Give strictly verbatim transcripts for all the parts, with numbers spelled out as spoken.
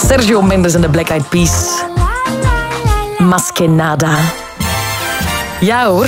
Sergio Mendes en de Black Eyed Peas. Maskenada. Ja hoor.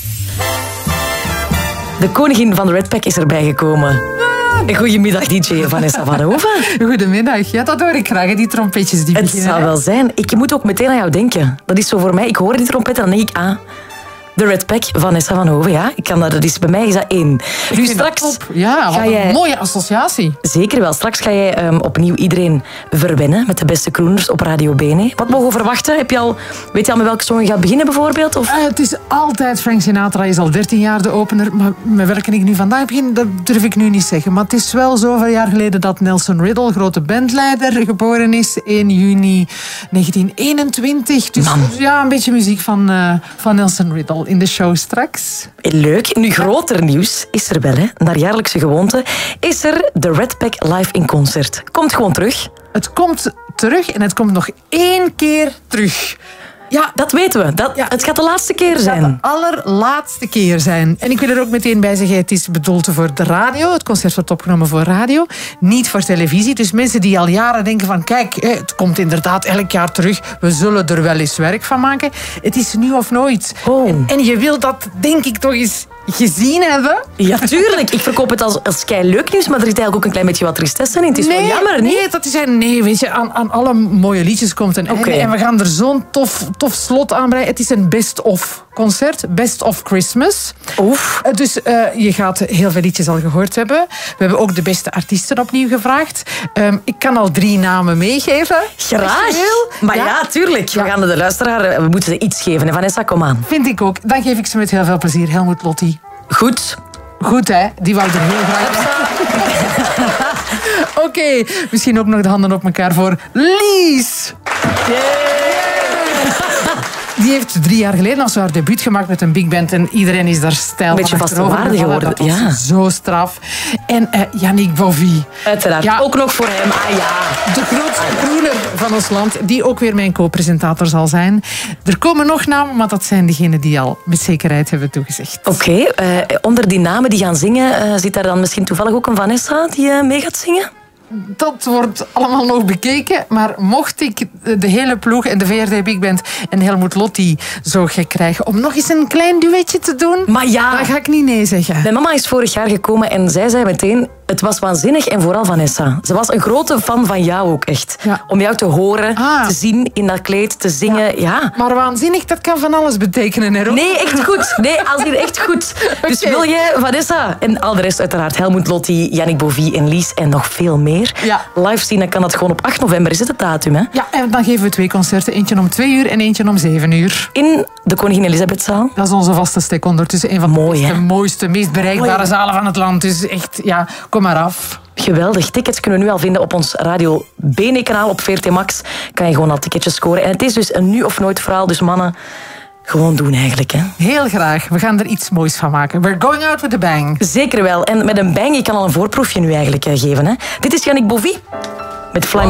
De koningin van de Redpack is erbij gekomen. Goedemiddag, D J Vanessa van Hoven. Goedemiddag. Ja, dat hoor ik graag, die trompetjes die Het beginnen. zou wel zijn. Ik moet ook meteen aan jou denken. Dat is zo voor mij. Ik hoor die trompet en dan denk ik... Ah, de Redpack, Vanessa van Hoven, ja. Ik kan dat, dat is, bij mij is dat één. Ik Nu vind straks... dat top. Ja, wat ga een jij... mooie associatie. Zeker wel. Straks ga jij um, opnieuw iedereen verwennen met de beste crooners op Radio Bene. Wat mogen we verwachten? Heb je al, weet je al met welke song je gaat beginnen bijvoorbeeld? Of? Uh, het is altijd Frank Sinatra, is al dertien jaar de opener. Maar met welke ik nu vandaag begin, dat durf ik nu niet zeggen. Maar het is wel zoveel jaar geleden dat Nelson Riddle, grote bandleider, geboren is. één juni negentien eenentwintig. Dus Man. ja, een beetje muziek van, uh, van Nelson Riddle in de show straks. Leuk. Nu, groter nieuws is er wel, hè. Naar jaarlijkse gewoonte is er de Redpack live in concert. Komt gewoon terug. Het komt terug en het komt nog één keer terug. Ja, dat weten we. Dat, Ja. Het gaat de laatste keer Het gaat zijn. de allerlaatste keer zijn. En ik wil er ook meteen bij zeggen, het is bedoeld voor de radio. Het concert wordt opgenomen voor radio, niet voor televisie. Dus mensen die al jaren denken van, kijk, het komt inderdaad elk jaar terug. We zullen er wel eens werk van maken. Het is nu of nooit. Oh. En, en je wilt dat, denk ik, toch eens gezien hebben. Ja, tuurlijk. Ik verkoop het als, als leuk nieuws, maar er zit eigenlijk ook een klein beetje wat tristesse in. Het is wel jammer, niet? Nee, dat is, nee, weet je, aan, aan alle mooie liedjes komt een einde. Oké. En we gaan er zo'n tof, tof slot aan breien. Het is een best-of concert. Best of Christmas. Oef. Uh, Dus uh, je gaat heel veel liedjes al gehoord hebben. We hebben ook de beste artiesten opnieuw gevraagd. Um, ik kan al drie namen meegeven. Graag. Als je wil. Maar ja, Ja. tuurlijk. We Ja. gaan de luisteraar... We moeten ze iets geven. Hè? Vanessa, kom aan. Vind ik ook. Dan geef ik ze met heel veel plezier. Helmut Lotti. Goed. Goed, hè? Die wou er heel graag. Oké, okay. Misschien ook nog de handen op elkaar voor Lies. Die heeft drie jaar geleden al zo haar debuut gemaakt met een big band. En iedereen is daar stijl Een beetje van achterover vaste waarde gevallen. geworden, Dat was ja. zo straf. En uh, Yannick Bovie. Uiteraard. Ja. Ook nog voor hem. Ah ja. De grootste crooner van ons land, die ook weer mijn co-presentator zal zijn. Er komen nog namen, maar dat zijn degenen die al met zekerheid hebben toegezegd. Oké, okay, uh, onder die namen die gaan zingen, uh, zit daar dan misschien toevallig ook een Vanessa die uh, mee gaat zingen? Dat wordt allemaal nog bekeken, maar mocht ik de hele ploeg en de V R D Big Band en Helmut Lotti zo gek krijgen om nog eens een klein duetje te doen, Maar ja, dan ga ik niet nee zeggen. mijn mama is vorig jaar gekomen en zij zei meteen, het was waanzinnig en vooral Vanessa. Ze was een grote fan van jou ook echt. Ja. Om jou te horen, Ah. te zien in dat kleed, te zingen, ja. Maar waanzinnig, dat kan van alles betekenen, hè, Rob? Nee, echt goed. Nee, als hier echt goed. Dus Oké. wil jij Vanessa en al de rest uiteraard Helmut Lotti, Yannick Bovie en Lies en nog veel meer Ja. live zien, dan kan dat gewoon op acht november. Is het het datum, hè? Ja, en dan geven we twee concerten. Eentje om twee uur en eentje om zeven uur. In de Koningin Elisabethzaal. Dat is onze vaste stek ondertussen. Een van de Mooi, beste, hè? mooiste, meest bereikbare Mooi. zalen van het land. Dus echt, ja, kom maar af. Geweldig. Tickets kunnen we nu al vinden op ons Radio Bene-kanaal op V R T Max. Kan je gewoon al ticketjes scoren. En het is dus een nu of nooit verhaal. Dus mannen, gewoon doen eigenlijk, hè. Heel graag. We gaan er iets moois van maken. We're going out with a bang. Zeker wel. En met een bang, je kan al een voorproefje nu eigenlijk eh, geven, hè. Dit is Yannick Bovie met Fly Me